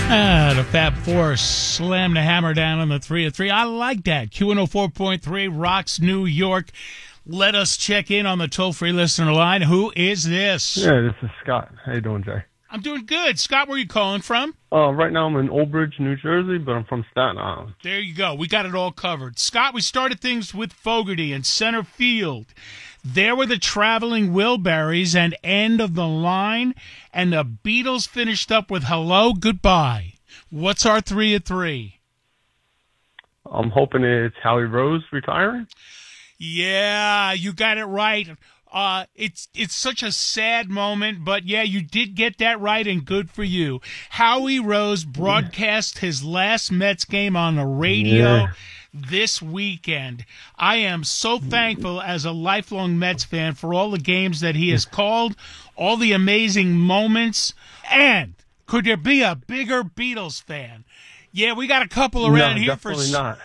The Fab Four slammed the hammer down on the 3 of 3. I like that. Q104.3 rocks New York. Let us check in on the toll-free listener line. Who is this? Yeah, this is Scott. How you doing, Jay? I'm doing good. Scott, where are you calling from? Right now I'm in Old Bridge, New Jersey, but I'm from Staten Island. There you go. We got it all covered. Scott, we started things with Fogarty in center field. There were the traveling Wilburys and End of the Line, and the Beatles finished up with Hello, Goodbye. What's our 3 of 3? I'm hoping it's Howie Rose retiring. Yeah, you got it right. It's such a sad moment, but yeah, you did get that right, and good for you. Howie Rose broadcast his last Mets game on the radio this weekend. I am so thankful as a lifelong Mets fan for all the games that he has called, all the amazing moments, and could there be a bigger Beatles fan? Yeah, we got a couple around here for not.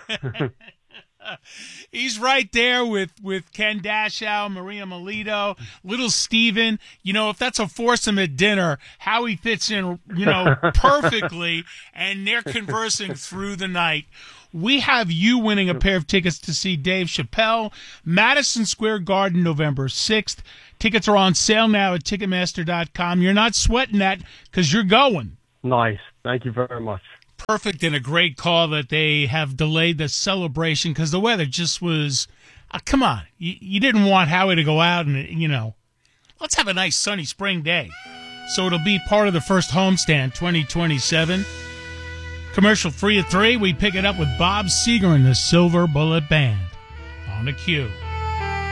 He's right there with Ken Dashow, Maria Melito, little Steven. You know, if that's a foursome at dinner, Howie fits in, perfectly, and they're conversing through the night. We have you winning a pair of tickets to see Dave Chappelle, Madison Square Garden, November 6th. Tickets are on sale now at Ticketmaster.com. You're not sweating that because you're going. Nice. Thank you very much. Perfect, and a great call that they have delayed the celebration because the weather just was, come on. You didn't want Howie to go out and, let's have a nice sunny spring day. So it'll be part of the first homestand 2027. Commercial free at 3. We pick it up with Bob Seger and the Silver Bullet Band on the Q.